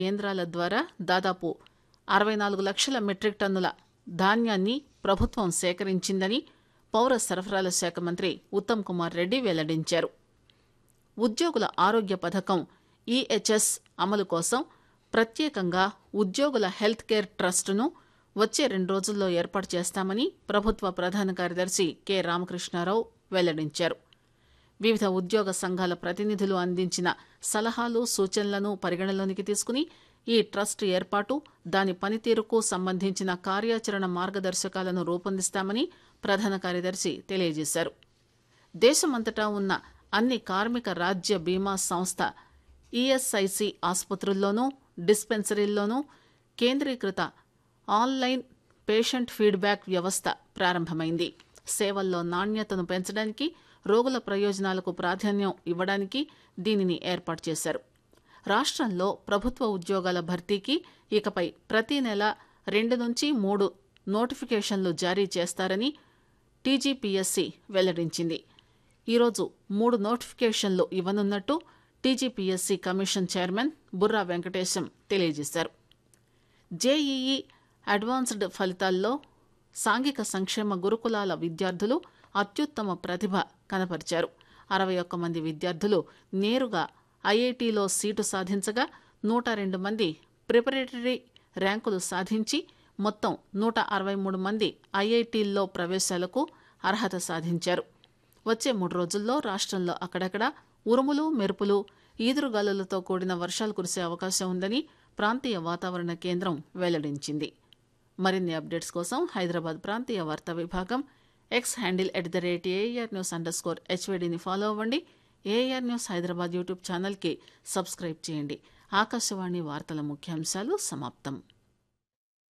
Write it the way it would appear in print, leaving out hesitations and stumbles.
కేంద్రాల ద్వారా దాదాపు 64 లక్షల మెట్రిక్ టన్నుల ధాన్యాన్ని ప్రభుత్వం సేకరించిందని పౌర సరఫరాల శాఖ మంత్రి ఉత్తమ్ కుమార్ రెడ్డి వెల్లడించారు. ఉద్యోగుల ఆరోగ్య పథకం ఈహెచ్ఎస్ అమలు కోసం ప్రత్యేకంగా ఉద్యోగుల హెల్త్ కేర్ ట్రస్టును వచ్చే 2 రోజుల్లో ఏర్పాటు చేస్తామని ప్రభుత్వ ప్రధాన కార్యదర్శి కె రామకృష్ణారావు వెల్లడించారు. వివిధ ఉద్యోగ సంఘాల ప్రతినిధులు అందించిన సలహాలు సూచనలను పరిగణలోనికి తీసుకుని ఈ ట్రస్ట్ ఏర్పాటు, దాని పనితీరుకు సంబంధించిన కార్యాచరణ మార్గదర్శకాలను రూపొందిస్తామని ప్రధాన కార్యదర్శి తెలియజేశారు. దేశమంతటా ఉన్న అన్ని కార్మిక రాజ్య బీమా సంస్థ ఈఎస్ఐసి ఆసుపత్రుల్లోనూ డిస్పెన్సరీల్లోనూ కేంద్రీకృత ఆన్లైన్ పేషెంట్ ఫీడ్బ్యాక్ వ్యవస్థ ప్రారంభమైంది. సేవల్లో నాణ్యతను పెంచడానికి, రోగుల ప్రయోజనాలకు ప్రాధాన్యం ఇవ్వడానికి దీనిని ఏర్పాటు చేశారు. రాష్ట్రంలో ప్రభుత్వ ఉద్యోగాల భర్తీకి ఇకపై ప్రతి నెల 2 నుంచి 3 నోటిఫికేషన్లు జారీ చేస్తారని టీజీపీఎస్సీ వెల్లడించింది. ఈరోజు 3 నోటిఫికేషన్లు ఇవ్వనున్నట్టు TGPSC commission chairman Borra Venkatesham తెలియజేశారు. జేఈఈ అడ్వాన్స్డ్ ఫలితాల్లో సాంఘిక సంక్షేమ గురుకులాల విద్యార్థులు అత్యుత్తమ ప్రతిభ కనపరిచారు. 61 మంది విద్యార్థులు నేరుగా ఐఐటీలో సీటు సాధించగా 102 మంది ప్రిపరేటరీ ర్యాంకులు సాధించి మొత్తం 163 మంది ఐఐటీల్లో ప్రవేశాలకు అర్హత సాధించారు. వచ్చే 3 రోజుల్లో రాష్ట్రంలో అక్కడక్కడ ఉరుములు, మెరుపులు, ఈదురుగాలులతో కూడిన వర్షాలు కురిసే అవకాశం ఉందని ప్రాంతీయ వాతావరణ కేంద్రం వెల్లడించింది. మరిన్ని అప్డేట్స్ కోసం హైదరాబాద్ ప్రాంతీయ వార్తా విభాగం ఎక్స్ హ్యాండిల్ @ARNews_HVDని ఫాలో అవ్వండి. ఏఆర్ న్యూస్ హైదరాబాద్ యూట్యూబ్ ఛానల్కి సబ్స్క్రైబ్ చేయండి. ఆకాశవాణి వార్తల ముఖ్యాంశాలు సమాప్తం.